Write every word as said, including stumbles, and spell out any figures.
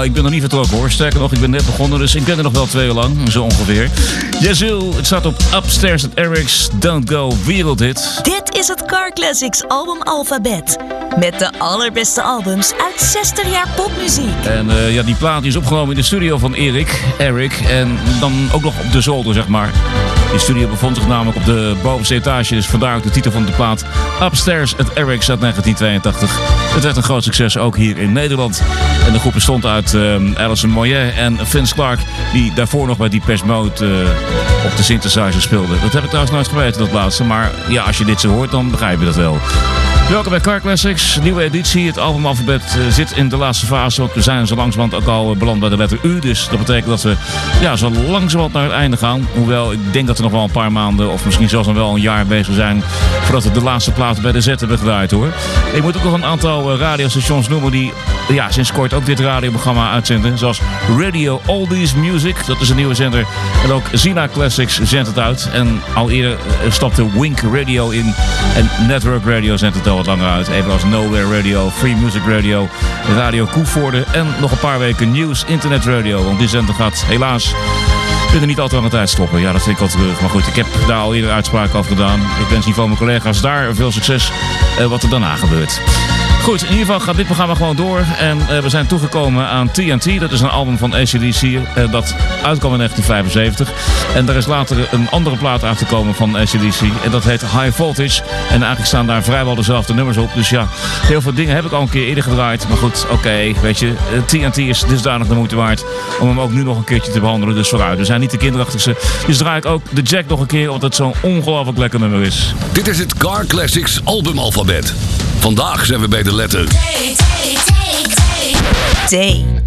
ik ben nog niet vertrokken hoor. Sterker nog, ik ben net begonnen, dus ik ben er nog wel twee uur lang, zo ongeveer. Yazoo, het staat op Upstairs at Eric's, Don't Go, wereldhit. Dit is het Car Classics album Alphabet. Met de allerbeste albums uit zestig jaar popmuziek. En uh, ja, die plaat is opgenomen in de studio van Erik, Eric. En dan ook nog op de zolder, zeg maar. Die studio bevond zich namelijk op de bovenste etage. Dus vandaar ook de titel van de plaat Upstairs at Eric's uit negentien tweeëntachtig. Het werd een groot succes, ook hier in Nederland. En de groep bestond uit uh, Alison Moyet en Vince Clarke, die daarvoor nog bij Depeche Mode uh, op de synthesizer speelden. Dat heb ik trouwens nooit geweten, dat laatste. Maar ja, als je dit zo hoort, dan begrijp je dat wel. Welkom bij Car Classics, nieuwe editie. Het albumalfabet uh, zit in de laatste fase, want we zijn zo langzamerhand ook al beland bij de letter U. Dus dat betekent dat we ja, zo langzamerhand naar het einde gaan. Hoewel, ik denk dat we nog wel een paar maanden of misschien zelfs nog wel een jaar bezig zijn voordat we de laatste plaat bij de Z hebben gedraaid hoor. Ik moet ook nog een aantal uh, radiostations noemen die ja, sinds kort ook dit radioprogramma uitzenden. Zoals Radio Oldies Music, dat is een nieuwe zender. En ook Zina Classics zendt het uit. En al eerder uh, stapte Wink Radio in en Network Radio zendt het al wat langer uit. Evenals Nowhere Radio, Free Music Radio, Radio Koevoorde en nog een paar weken Nieuws Internet Radio. Want die zender gaat helaas binnen niet al te lange tijd stoppen. Ja, dat vind ik al terug. Maar goed, ik heb daar al eerder uitspraken over gedaan. Ik wens in ieder geval mijn collega's daar veel succes uh, wat er daarna gebeurt. Goed, in ieder geval gaat dit programma gewoon door. En uh, we zijn toegekomen aan T N T. Dat is een album van A C D C uh, dat uitkwam in negentien vijfenzeventig. En er is later een andere plaat uitgekomen van A C D C. En dat heet High Voltage. En eigenlijk staan daar vrijwel dezelfde nummers op. Dus ja, heel veel dingen heb ik al een keer eerder gedraaid. Maar goed, oké, okay, weet je. Uh, T N T is dusdanig de moeite waard om hem ook nu nog een keertje te behandelen. Dus vooruit. We zijn niet de kinderachtigste. Dus draai ik ook de Jack nog een keer, omdat het zo'n ongelooflijk lekker nummer is. Dit is het Car Classics albumalfabet. Vandaag zijn we bij de letter T.